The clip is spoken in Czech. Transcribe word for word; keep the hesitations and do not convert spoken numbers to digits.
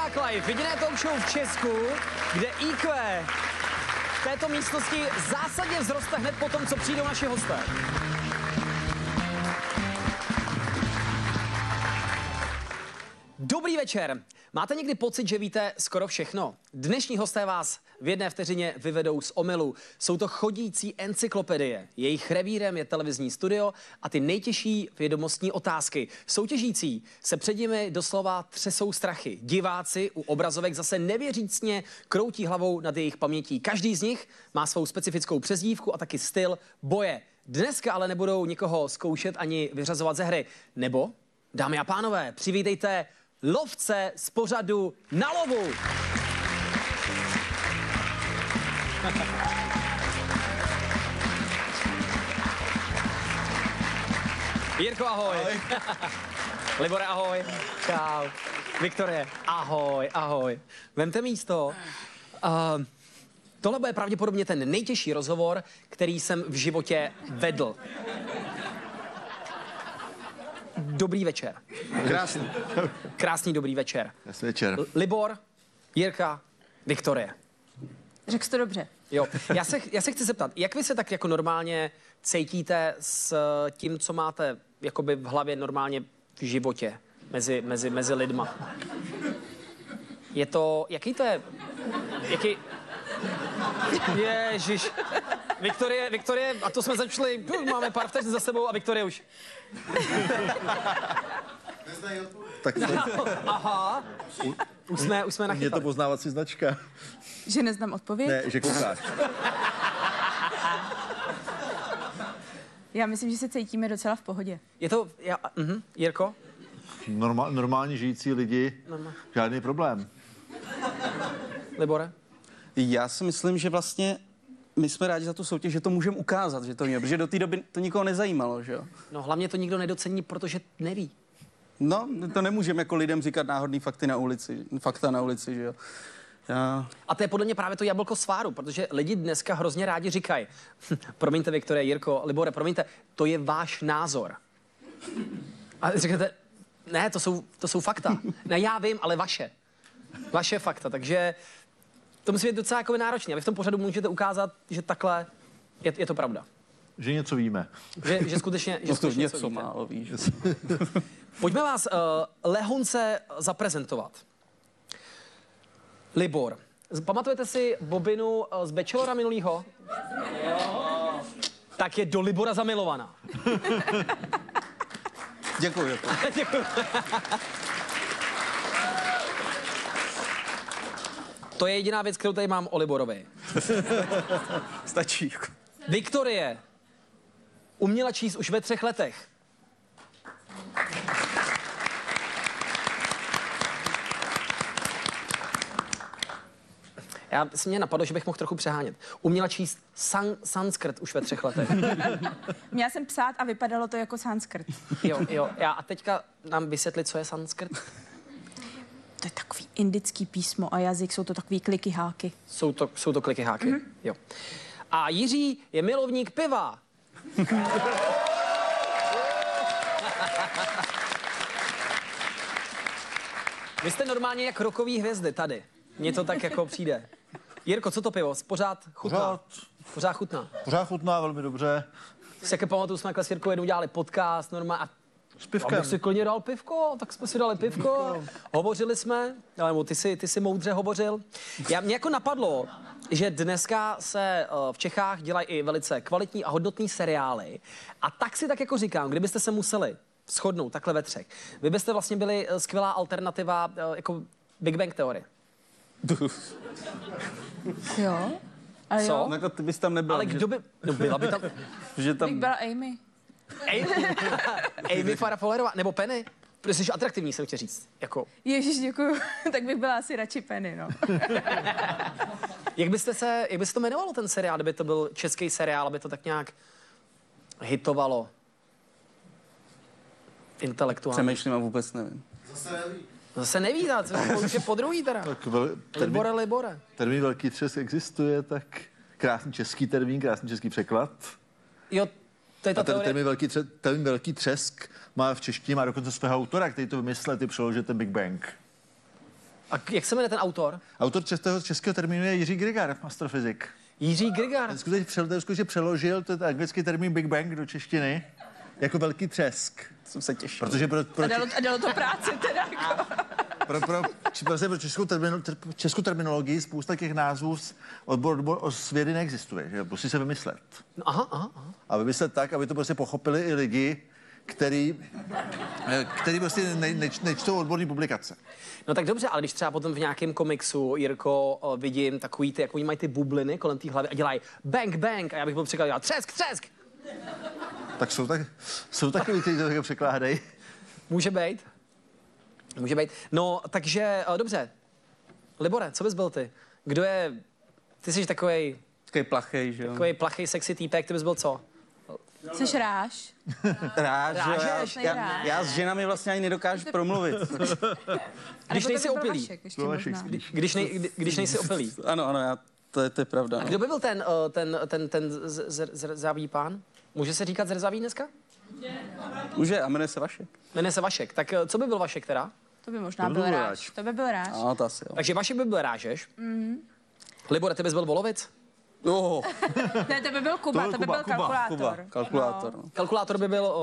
Talk Live, jediné talk show v Česku, kde í kvé v této místnosti zásadně vzroste hned po tom, co přijdou naši hosté. Dobrý večer. Máte někdy pocit, že víte skoro všechno? Dnešní hosté vás v jedné vteřině vyvedou z omylu. Jsou to chodící encyklopedie. Jejich revírem je televizní studio a ty nejtěžší vědomostní otázky. Soutěžící se před nimi doslova třesou strachy. Diváci u obrazovek zase nevěřícně kroutí hlavou nad jejich pamětí. Každý z nich má svou specifickou přezdívku a taky styl boje. Dneska ale nebudou nikoho zkoušet ani vyřazovat ze hry. Nebo, dámy a pánové, přivítejte lovce z pořadu Na lovu. Jirko, ahoj. Ahoj. Libore, ahoj. Čau. Viktorie, ahoj, ahoj. Vemte místo. Uh, tohle bude pravděpodobně ten nejtěžší rozhovor, který jsem v životě vedl. Dobrý večer. Krásný. Krásný dobrý večer. Krásný večer. Libor, Jirka, Viktorie. Řekl jsi to dobře. Jo, já se, já se chci zeptat, jak vy se tak jako normálně cítíte s tím, co máte jakoby v hlavě normálně v životě mezi, mezi, mezi lidma? Je to, jaký to je, jaký, ježiš, Viktorie, Viktorie, a to jsme začali, máme pár vteřin za sebou a Viktorie už. Tak to, Aha, už jsme, už jsme je nachytali. to poznávací značka. Že neznám odpověď? Ne, že koukáš. Já myslím, že se cítíme docela v pohodě. Je to, já, uh-huh, Jirko? Norma, normálně žijící lidi, Normál. žádný problém. Libore? Já si myslím, že vlastně my jsme rádi za tu soutěž, že to můžeme ukázat, že to je, protože do té doby to nikoho nezajímalo, že jo? No hlavně to nikdo nedocení, protože neví. No, to nemůžeme jako lidem říkat náhodný fakty na ulici, fakta na ulici, že jo? Já... A to je podle mě právě to jablko sváru, protože lidi dneska hrozně rádi říkají, promiňte Viktorie, Jirko, Libore, promiňte, to je váš názor. A říkáte, ne, to jsou, to jsou fakta. Ne, já vím, ale vaše. Vaše fakta, takže to musí být docela jako náročné. A vy v tom pořadu můžete ukázat, že takhle je, je to pravda. Že něco víme. Že, že skutečně, že No to skutečně něco víte. málo, víš. Pojďme vás uh, lehonce zaprezentovat. Libor. Pamatujete si bobinu uh, z Bachelora minulýho? Jo. Tak je do Libora zamilovaná. Děkuji. Děkuji. To je jediná věc, kterou tady mám o Liborovi. Stačí. Viktorie uměla číst už ve třech letech. Já si mě napadlo, že bych mohl trochu přehánět. Uměla číst san, sanskrt už ve třech letech. Měla jsem psát a vypadalo to jako sanskrt. Jo, jo. Já a teďka nám vysvětlit, co je sanskrt. To je takový indický písmo a jazyk, jsou to takový kliky háky. Jsou to, jsou to kliky háky. Mm-hmm. Jo. A Jiří je milovník piva. Vy jste normálně jak rokový hvězdy tady. Mně to tak jako přijde. Jirko, co to pivo? Pořád chutná? Pořád, Pořád chutná. pořád chutná velmi dobře. Si jak pamatuju, jsme jako s Jirkou jednou dělali podcast normálně a S pivkem. abych si klidně dal pivko, tak jsme si dali pivko, hovořili jsme, ale ty si, ty si moudře hovořil. Já, mě jako napadlo, že dneska se uh, v Čechách dělají i velice kvalitní a hodnotní seriály a tak si tak jako říkám, kdybyste se museli shodnout takhle ve třech, vy byste vlastně byli uh, skvělá alternativa uh, jako Big Bang Theory. Jo? A Co? jo? No, jako ty bys tam nebyl. Ale kdo by, no byla by tam, Že Bych tam... byla Amy. Amy, Amy Farrah Fowlerová, nebo Penny, protože jsi atraktivní, jsem chtěl říct, jako. Ježíš, děkuju. Tak bych byla asi radši Penny, no. Jak byste se, jak by se to jmenovalo ten seriál, kdyby to byl český seriál, aby to tak nějak hitovalo intelektuálně? Přemýšlím a vůbec nevím. Zase neví, ale to už je po druhý teda. Tak vel, termín, Libore, Libore. termín velký třesk existuje, tak krásný český termín, krásný český překlad. Jo, to je ta A ten teorie. termín velký, tře, termín velký třesk má v češtině, má dokonce svého autora, který to vymyslel, ty přeložil ten Big Bang. A k- jak se jmenuje ten autor? Autor českého, českého termínu je Jiří Grigar, astrofyzik. Jiří Grigar. Ten skutečně, přel, ten skutečně přeložil ten anglický termín Big Bang do češtiny jako velký třesk. Jsem se těšil. Protože pro, pro, A dalo, a dalo to práci teda. Jako. pro, pro, či- prostě pro českou, termino, ter, českou terminologii spousta těch názvů z odbor, odbor o svědy neexistuje. Že? Musí se vymyslet. No, aha, aha, aha. A vymyslet tak, aby to prostě pochopili i lidi, který, eh, který prostě ne, ne, nečtou odborné publikace. No tak dobře, ale když třeba potom v nějakém komiksu, Jirko, o, vidím takový ty, jak oni mají ty bubliny kolem té hlavy a dělají bang, bang a já bych byl překlad dělat třesk, třesk. Tak jsou, tak, jsou takový, kteří to také překládají. Může být. Může být. No, takže, o, dobře. Libore, co bys byl ty? Kdo je, ty jsi takovej, Takový plachej, že jo? takovej plachej, sexy týpek, ty bys byl co? Jsi ráž. Rád, že jo? Rážeš? Já, já, já s ženami vlastně ani nedokážu promluvit. Když nejsi opilý. Vašek, ještě Vašek možná. spíš. Když, nej, kdy- když nejsi opilý. Ano, ano, já, to, je, to je pravda. A No. kdo by byl ten, o, ten, ten, ten z- z- zrzavý pán? Může se říkat zrzavý dneska? Může, a jmenuje se Vašek. Jmenuje se Vašek. Tak o, co by byl Vašek teda? To by možná To by byl byl ráž. ráž. To by byl ráž. No, to asi jo. Takže Vašek by byl Rážeš. Mm-hmm. Libore, ty bys byl Volovic? Oh, Ne, to by byl Kuba, To to, byl by byl Kuba, Kuba, kalkulátor. Kuba, kalkulátor. No. Kalkulátor by byl